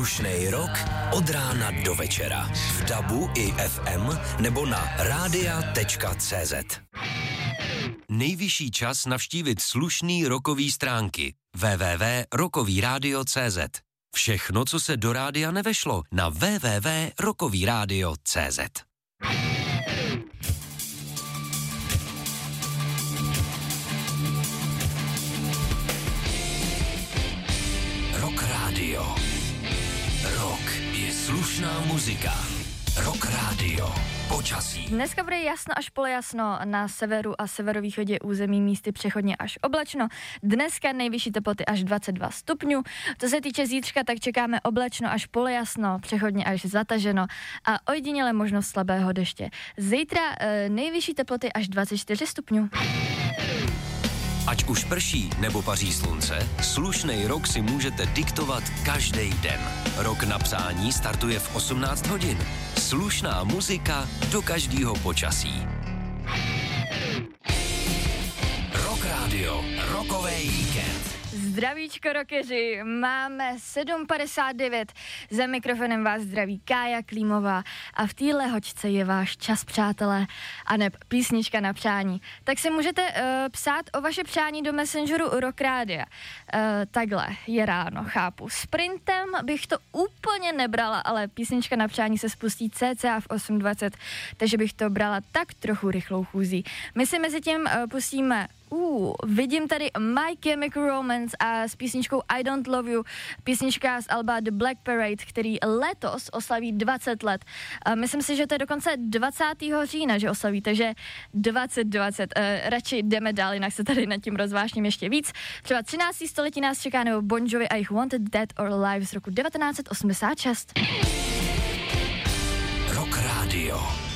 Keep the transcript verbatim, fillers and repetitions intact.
Slušnej rok od rána do večera. V dabu i ef em nebo na rádia tečka cé zet. Nejvyšší čas navštívit slušný rokový stránky w w w tečka rokový rádio tečka cé zet. Všechno, co se do rádia nevešlo, na w w w tečka rokový rádio tečka cé zet. Rock Radio. Rock je slušná muzika. Rock Radio. Počasí. Dneska bude jasno až polojasno, na severu a severovýchodě území místy přechodně až oblačno. Dneska nejvyšší teploty až dvacet dva stupňů. Co se týče zítřka, tak čekáme oblačno až polojasno, přechodně až zataženo a ojediněle možnost slabého deště. Zítra e, nejvyšší teploty až dvacet čtyři stupňů. Ať už prší nebo paří slunce, slušnej rok si můžete diktovat každý den. Rok na psání startuje v osmnáct hodin. Slušná muzika do každého počasí. Rock Radio, rokovej víkend. Zdravíčko rockeři, máme sedm padesát devět, za mikrofonem vás zdraví Kája Klímová a v téhle hoďce je váš čas, přátelé, a neb písnička na přání. Tak si můžete uh, psát o vaše přání do Messengeru Rock Rádia. Uh, takhle, je ráno, chápu. Sprintem bych to úplně nebrala, ale písnička na přání se spustí cca v osm dvacet, takže bych to brala tak trochu rychlou chůzí. My si mezi tím uh, pustíme Uh, vidím tady My Chemical Romance a s písničkou I Don't Love You, písnička z alba The Black Parade, který letos oslaví dvacet let. Uh, myslím si, že to je dokonce dvacátého října, že oslaví, takže dvacet dvacet. Uh, radši jdeme dál, jinak se tady nad tím rozvášním ještě víc. Třeba třinácté století nás čeká, nebo Bon Jovi a jich Wanted Dead or Alive z roku devatenáct osmdesát šest. Rock Radio.